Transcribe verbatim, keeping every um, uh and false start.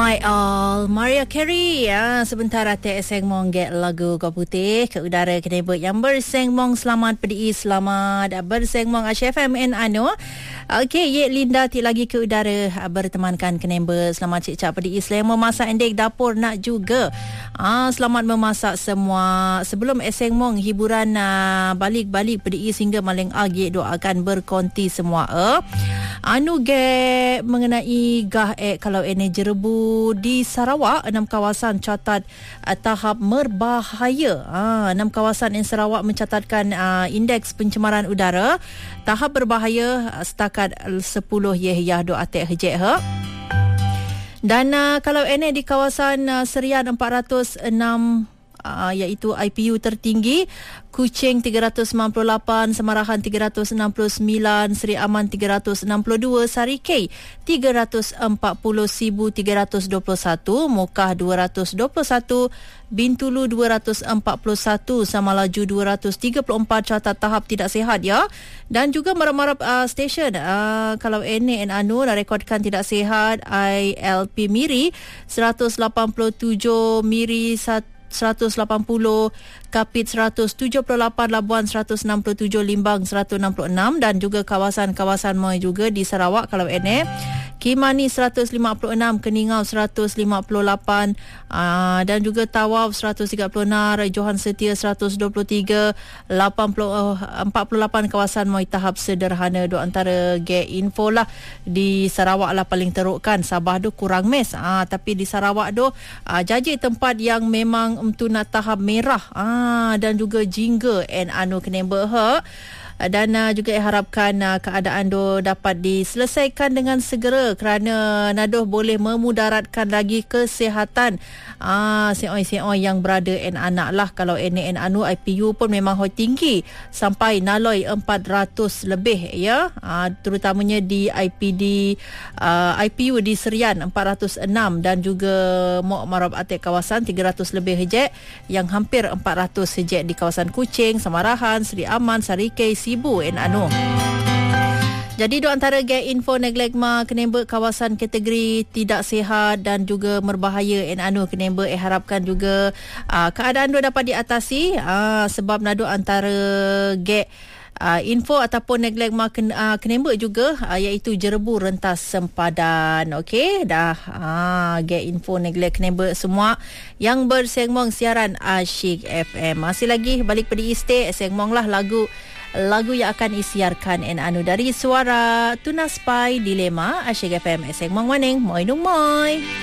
Hi all, Mariah Carey ya, sebentar hati eseng mong get lagu kau putih ke udara kena buat yang berseng mong selamat pedi selamat berseng mong Asia F M N Ano. Okey, ye Linda ti lagi ke udara bertemankan kena ber selamat cik cak pedi selamat memasak endek dapur nak juga. Ah, selamat memasak semua. Sebelum eseng mong hiburan uh, balik-balik pedi sehingga maling agi doakan berkonti semua eh. Anu ge mengenai gah eh kalau ini jerebu di Sarawak, enam kawasan catat uh, tahap berbahaya. Ah, enam kawasan di Sarawak mencatatkan uh, indeks pencemaran udara tahap berbahaya uh, setakat sepuluh yeh do atek hejek he. Dan uh, kalau ini di kawasan uh, Serian empat ratus enam uh, iaitu I P U tertinggi, Kuching tiga ratus sembilan puluh lapan, Semarahan tiga ratus enam puluh sembilan, Seri Aman tiga ratus enam puluh dua, Sarikei tiga ratus empat puluh, Sibu tiga ratus dua puluh satu, Mukah dua ratus dua puluh satu, Bintulu dua ratus empat puluh satu, Samalaju dua ratus tiga puluh empat catat tahap tidak sihat ya. Dan juga marap-marap uh, stesen uh, kalau N A and Anu dah rekodkan tidak sihat. I L P Miri seratus lapan puluh tujuh, Miri seratus lapan puluh, Kapit seratus tujuh puluh lapan, Labuan seratus enam puluh tujuh, Limbang seratus enam puluh enam dan juga kawasan-kawasan Moi juga di Sarawak kalau N A. Kimani seratus lima puluh enam, Keningau seratus lima puluh lapan aa, dan juga Tawau seratus tiga puluh enam, Johan Setia seratus dua puluh tiga, lapan puluh, empat puluh lapan kawasan Moi tahap sederhana. Do antara ge info lah di Sarawak lah paling teruk kan. Sabah tu kurang mes aa, tapi di Sarawak tu aa, jaji tempat yang memang untuk nak tahap merah aa, dan juga jingga and anu kena berha. Dan uh, juga harapkan uh, keadaan tu dapat diselesaikan dengan segera kerana naduh boleh memudaratkan lagi kesihatan ah seoi-seoi yang berada en anak lah. Kalau N A N Anu I P U pun memang hoi tinggi sampai naloi empat ratus lebih ya, ah, terutamanya di I P D uh, I P U di Serian empat ratus enam dan juga Mok Marab Atik kawasan tiga ratus lebih hejek, yang hampir empat ratus hejek di kawasan Kuching, Samarahan, Seri Aman, Sarikei, Sibu en Anu. Jadi do antara ge info neglegma kenembe kawasan kategori tidak sihat dan juga berbahaya en anu kenembe eh harapkan juga uh, keadaan do dapat diatasi uh, sebab nado antara ge Uh, info ataupun neglegma ken, uh, kenembe juga uh, iaitu jerebu rentas sempadan. Okey dah uh, ge info neglek kenembe semua yang bersengmong siaran Asyik F M. Masih lagi balik pada iste sengmong lah lagu lagu yang akan isiarkan en anu dari suara Tuna Spy Dilema Asyik F M sengmong maning moi nu moi.